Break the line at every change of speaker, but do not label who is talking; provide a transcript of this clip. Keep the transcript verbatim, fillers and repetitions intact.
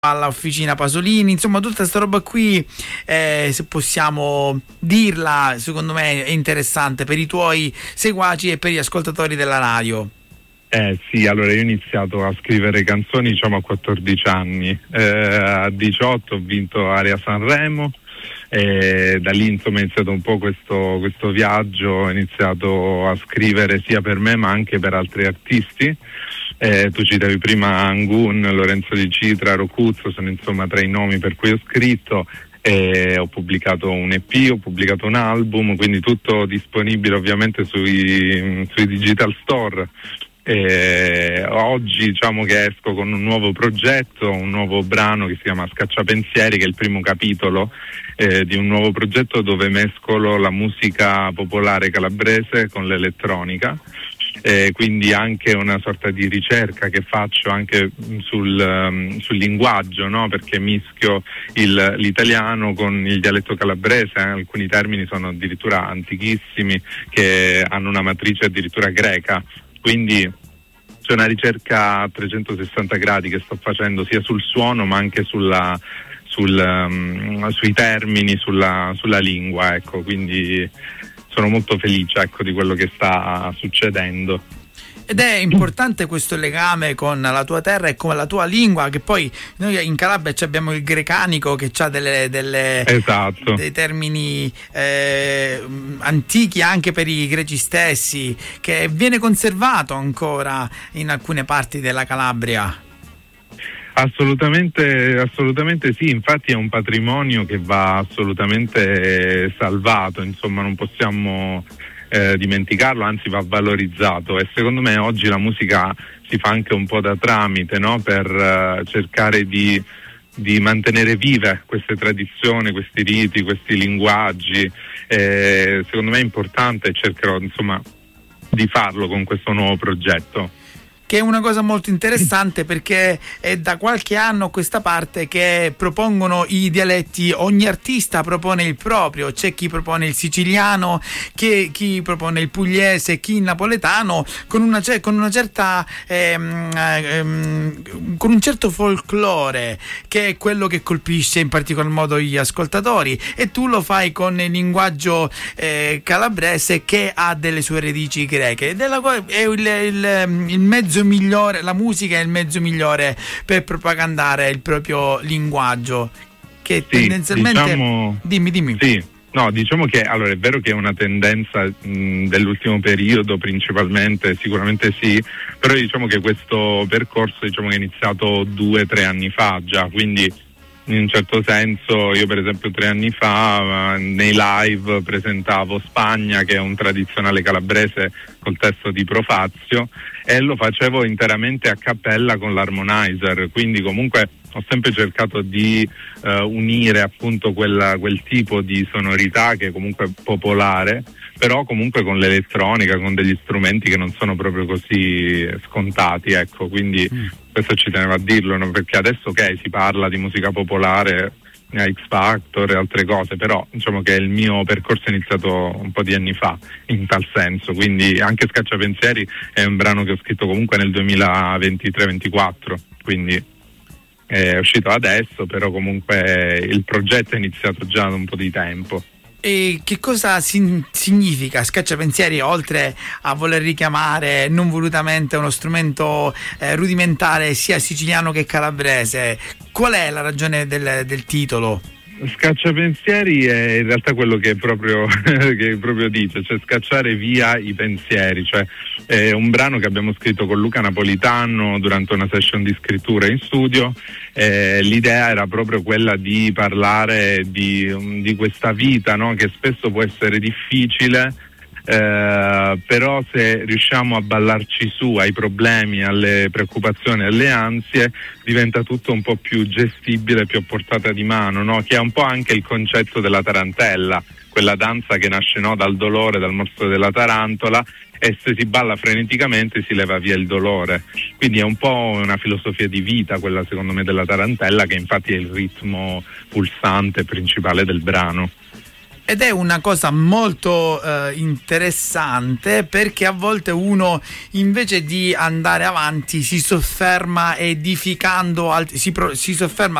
alla Officina Pasolini, insomma tutta questa roba qui, eh, se possiamo dirla, secondo me è interessante per i tuoi seguaci e per gli ascoltatori della radio.
Eh sì, allora io ho iniziato a scrivere canzoni diciamo a quattordici anni, eh, a diciotto ho vinto Area Sanremo e da lì insomma è iniziato un po' questo, questo viaggio, ho iniziato a scrivere sia per me ma anche per altri artisti. Eh, tu citavi prima Angun, Lorenzo Di Citra, Rocuzzo, sono insomma tra i nomi per cui ho scritto. Eh, ho pubblicato un E P, ho pubblicato un album, quindi tutto disponibile ovviamente sui, sui digital store. Eh, oggi diciamo che esco con un nuovo progetto, un nuovo brano che si chiama Scacciapensieri, che è il primo capitolo eh, di un nuovo progetto dove mescolo la musica popolare calabrese con l'elettronica. Eh, quindi anche una sorta di ricerca che faccio anche sul, um, sul linguaggio, no? Perché mischio il, l'italiano con il dialetto calabrese, eh? Alcuni termini sono addirittura antichissimi che hanno una matrice addirittura greca, quindi c'è una ricerca a trecentosessanta gradi che sto facendo sia sul suono ma anche sulla, sul, um, sui termini, sulla, sulla lingua, ecco, quindi sono molto felice ecco, di quello che sta succedendo.
Ed è importante questo legame con la tua terra e con la tua lingua, che poi noi in Calabria abbiamo il grecanico che ha delle, delle
esatto.
dei termini eh, antichi anche per i greci stessi, che viene conservato ancora in alcune parti della Calabria.
Assolutamente, assolutamente sì, infatti è un patrimonio che va assolutamente salvato, insomma non possiamo eh, dimenticarlo, anzi va valorizzato, e secondo me oggi la musica si fa anche un po' da tramite, no? Per uh, cercare di, di mantenere vive queste tradizioni, questi riti, questi linguaggi, eh, secondo me è importante e cercherò insomma di farlo con questo nuovo progetto.
Che è una cosa molto interessante, perché è da qualche anno a questa parte che propongono i dialetti, ogni artista propone il proprio, c'è chi propone il siciliano, che, chi propone il pugliese, chi il napoletano, con una, con una certa ehm, ehm, con un certo folklore, che è quello che colpisce in particolar modo gli ascoltatori, e tu lo fai con il linguaggio eh, calabrese che ha delle sue radici greche, ed è, la, è il, il, il mezzo migliore, la musica è il mezzo migliore per propagandare il proprio linguaggio, che
sì,
tendenzialmente
diciamo,
dimmi dimmi
sì, no, diciamo che allora è vero che è una tendenza mh, dell'ultimo periodo principalmente, sicuramente sì, però diciamo che questo percorso diciamo che è iniziato due tre anni fa già, quindi in un certo senso io per esempio tre anni fa nei live presentavo Spagna, che è un tradizionale calabrese col testo di Profazio, e lo facevo interamente a cappella con l'harmonizer, quindi comunque ho sempre cercato di uh, unire appunto quella, quel tipo di sonorità che è comunque popolare, però comunque con l'elettronica, con degli strumenti che non sono proprio così scontati, ecco, quindi mm. questo ci tenevo a dirlo, no? Perché adesso ok, si parla di musica popolare, X Factor e altre cose, però diciamo che il mio percorso è iniziato un po' di anni fa in tal senso, quindi anche Scacciapensieri è un brano che ho scritto comunque nel duemilaventitré ventiquattro, quindi è uscito adesso, però comunque il progetto è iniziato già da un po' di tempo.
E che cosa si- significa Scacciapensieri, oltre a voler richiamare non volutamente uno strumento eh, rudimentale sia siciliano che calabrese? Qual è la ragione del, del titolo?
Scacciapensieri è in realtà quello che proprio, che proprio dice, cioè scacciare via i pensieri, cioè è un brano che abbiamo scritto con Luca Napolitano durante una session di scrittura in studio. Eh, l'idea era proprio quella di parlare di, di questa vita, no? Che spesso può essere difficile, eh, però se riusciamo a ballarci su ai problemi, alle preoccupazioni, alle ansie, diventa tutto un po' più gestibile, più a portata di mano, no? Che è un po' anche il concetto della tarantella, quella danza che nasce, no, dal dolore, dal morso della tarantola, e se si balla freneticamente si leva via il dolore, quindi è un po' una filosofia di vita quella secondo me della tarantella, che infatti è il ritmo pulsante principale del brano.
Ed è una cosa molto eh, interessante, perché a volte uno invece di andare avanti si sofferma edificando, alt- si, pro- si sofferma